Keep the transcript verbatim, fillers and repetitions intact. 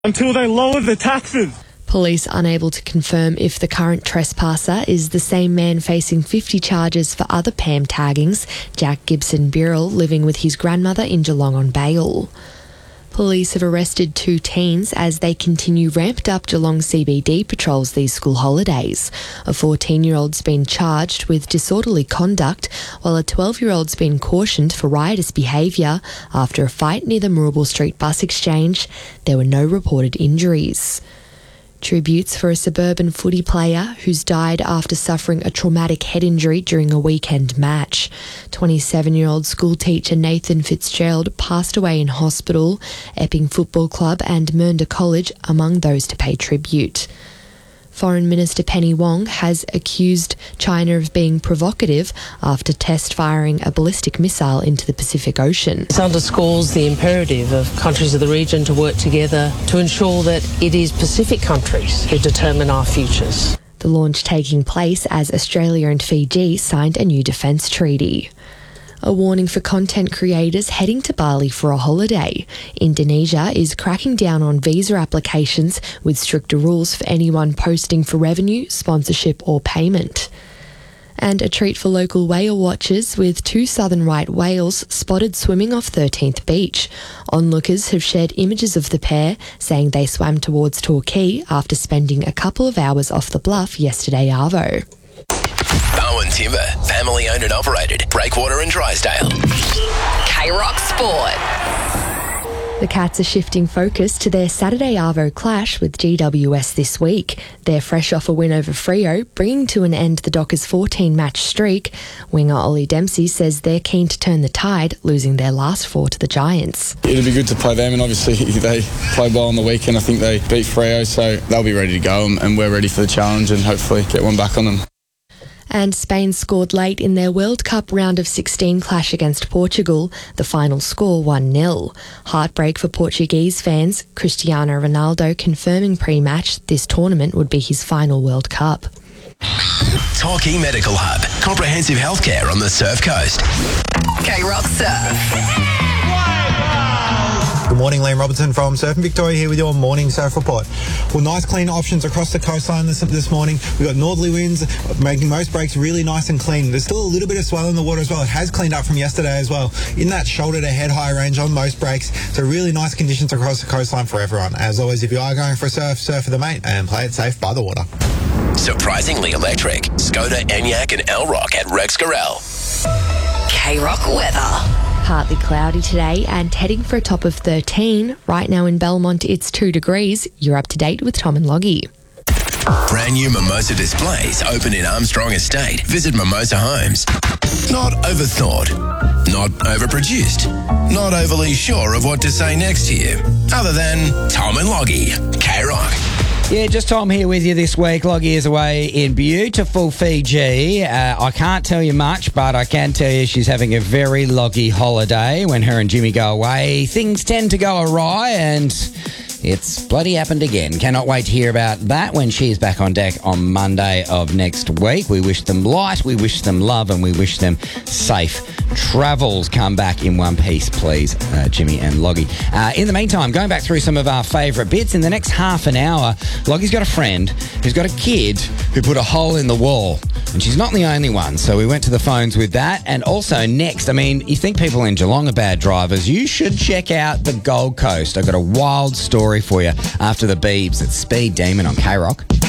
until they lower the taxes. Police unable to confirm if the current trespasser is the same man facing fifty charges for other P A M taggings, Jack Gibson Burrell, living with his grandmother in Geelong on bail. Police have arrested two teens as they continue ramped up Geelong C B D patrols these school holidays. A fourteen-year-old's been charged with disorderly conduct, while a twelve-year-old's been cautioned for riotous behaviour after a fight near the Moorabool Street bus exchange. There were no reported injuries. Tributes for a suburban footy player who's died after suffering a traumatic head injury during a weekend match. twenty-seven-year-old schoolteacher Nathan Fitzgerald passed away in hospital. Epping Football Club and Mernda College among those to pay tribute. Foreign Minister Penny Wong has accused China of being provocative after test firing a ballistic missile into the Pacific Ocean. This underscores the imperative of countries of the region to work together to ensure that it is Pacific countries who determine our futures. The launch taking place as Australia and Fiji signed a new defence treaty. A warning for content creators heading to Bali for a holiday. Indonesia is cracking down on visa applications with stricter rules for anyone posting for revenue, sponsorship or payment. And a treat for local whale watchers with two southern right whales spotted swimming off thirteenth Beach. Onlookers have shared images of the pair, saying they swam towards Torquay after spending a couple of hours off the bluff yesterday arvo. Bowen Timber, family owned and operated. Breakwater and Drysdale. K-Rock Sport. The Cats are shifting focus to their Saturday arvo clash with G W S this week. They're fresh off a win over Freo, bringing to an end the Dockers' fourteen-match streak. Winger Ollie Dempsey says they're keen to turn the tide, losing their last four to the Giants. It'll be good to play them, and obviously they played well on the weekend. I think they beat Freo, so they'll be ready to go, and we're ready for the challenge and hopefully get one back on them. And Spain scored late in their World Cup round of sixteen clash against Portugal. The final score one nil. Heartbreak for Portuguese fans. Cristiano Ronaldo confirming pre-match this tournament would be his final World Cup. Torquay Medical Hub. Comprehensive healthcare on the Surf Coast. K-Rock Surf. Good morning, Liam Robertson from Surfing Victoria here with your morning surf report. Well, nice clean options across the coastline this, this morning. We've got northerly winds making most breaks really nice and clean. There's still a little bit of swell in the water as well. It has cleaned up from yesterday as well in that shoulder to head high range on most breaks. So really nice conditions across the coastline for everyone. As always, if you are going for a surf, surf with a mate and play it safe by the water. Surprisingly electric. Skoda, Enyaq and L-Rock at Rex Gorell. K-Rock weather. Partly cloudy today and heading for a top of thirteen. Right now in Belmont, it's two degrees. You're up to date with Tom and Loggie. Brand new Mimosa displays open in Armstrong Estate. Visit Mimosa Homes. Not overthought. Not overproduced. Not overly sure of what to say next here. Other than Tom and Loggie. K-Rock. Yeah, just Tom here with you this week. Loggie is away in beautiful Fiji. Uh, I can't tell you much, but I can tell you she's having a very Loggie holiday. When her and Jimmy go away, things tend to go awry, and it's bloody happened again. Cannot wait to hear about that when she's back on deck on Monday of next week. We wish them light, we wish them love, and we wish them safe travels. Come back in one piece, please, uh, Jimmy and Loggie. Uh, in the meantime, going back through some of our favourite bits, in the next half an hour, Loggie's got a friend who's got a kid who put a hole in the wall. And she's not the only one, so we went to the phones with that. And also next, I mean, you think people in Geelong are bad drivers, you should check out the Gold Coast. I've got a wild story for you after the Beebs at Speed Demon on K-Rock.